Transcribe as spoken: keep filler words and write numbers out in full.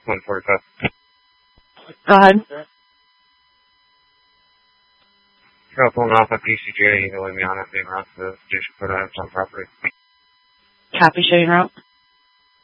one forty-five. Go ahead. Girl pulling off at P C J, you can leave me on it, being route to the station for that on property. Copy, showing route.